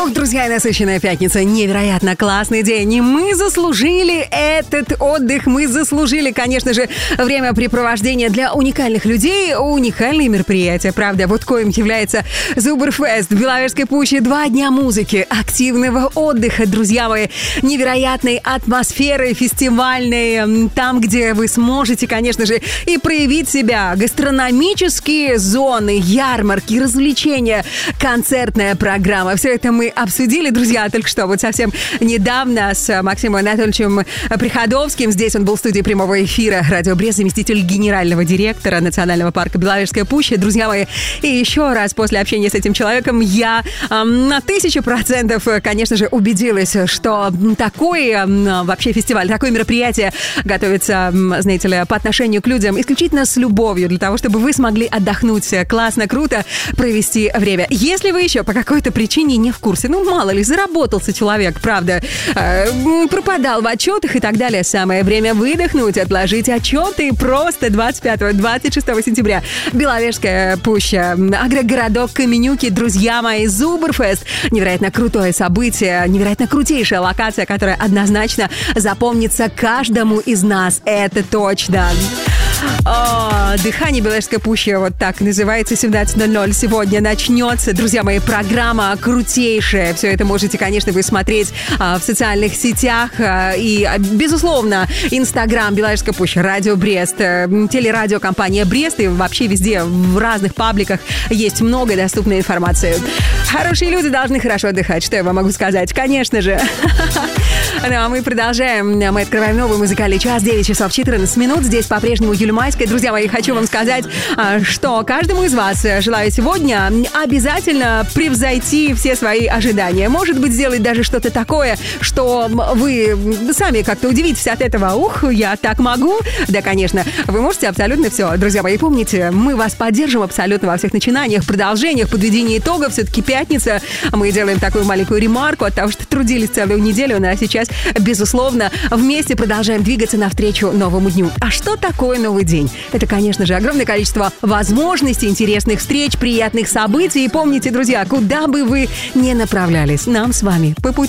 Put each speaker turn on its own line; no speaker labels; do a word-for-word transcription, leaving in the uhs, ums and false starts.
Ох, друзья, насыщенная пятница, невероятно классный день. И мы заслужили этот отдых, мы заслужили, конечно же, времяпрепровождение для уникальных людей, уникальные мероприятия, правда, вот коим является Зубрфест в Беловежской пуще. Два дня музыки, активного отдыха, друзья мои, невероятной атмосферы фестивальной, там, где вы сможете, конечно же, и проявить себя. Гастрономические зоны, ярмарки, развлечения, концертная программа. Все это мы обсудили, друзья, только что, вот совсем недавно с Максимом Анатольевичем Приходовским. Здесь он был в студии прямого эфира «Радио Брест», заместитель генерального директора Национального парка Беловежская пуща. Друзья мои, и еще раз после общения с этим человеком я э, на тысячу процентов, конечно же, убедилась, что такой э, вообще фестиваль, такое мероприятие готовится, знаете ли, по отношению к людям исключительно с любовью, для того, чтобы вы смогли отдохнуть классно, круто провести время. Если вы еще по какой-то причине не в курсе, ну, мало ли, заработался человек, правда, э, пропадал в отчетах и так далее, самое время выдохнуть, отложить отчеты. Просто двадцать пятого - двадцать шестого сентября Беловежская пуща, агрогородок Каменюки, друзья мои, Зубрфест. Невероятно крутое событие, невероятно крутейшая локация, которая однозначно запомнится каждому из нас, это точно. О, дыхание Беловежской пущи, вот так называется, семнадцать ноль ноль сегодня начнется. Друзья мои, программа крутейшая. Все это можете, конечно, вы смотреть а, в социальных сетях. А, и, безусловно, Инстаграм Беловежская пуща, Радио Брест, а, телерадиокомпания Брест. И вообще везде, в разных пабликах есть много доступной информации. Хорошие люди должны хорошо отдыхать. Что я вам могу сказать? Конечно же. Ну, а мы продолжаем. Мы открываем новый музыкальный час. девять часов четырнадцать минут. Здесь по-прежнему Юлия Майская. Друзья мои, хочу вам сказать, что каждому из вас желаю сегодня обязательно превзойти все свои ожидания. Может быть, сделать даже что-то такое, что вы сами как-то удивитесь от этого. Ух, я так могу. Да, конечно, вы можете абсолютно все. Друзья мои, помните, мы вас поддержим абсолютно во всех начинаниях, продолжениях, подведении итогов. Все-таки пятница. Мы делаем такую маленькую ремарку от того, что трудились целую неделю. Ну, а сейчас, безусловно, вместе продолжаем двигаться навстречу новому дню. А что такое новый день? Это, конечно же, огромное количество возможностей, интересных встреч, приятных событий. И помните, друзья, куда бы вы ни направлялись, нам с вами по пути